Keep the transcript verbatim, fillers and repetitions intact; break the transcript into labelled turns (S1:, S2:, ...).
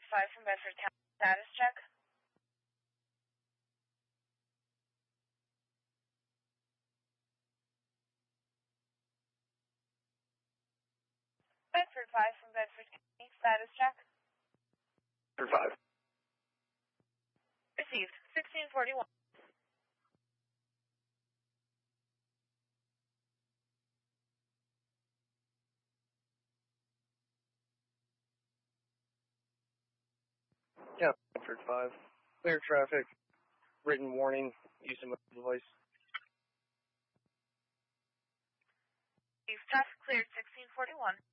S1: five from Bedford County. Status check. Bedford five from Bedford County. Status check.
S2: Bedford five.
S1: Received. sixteen forty-one.
S2: Yeah, Bedford five. Clear traffic. Written warning. Use of mobile device.
S1: Traffic cleared. sixteen forty-one.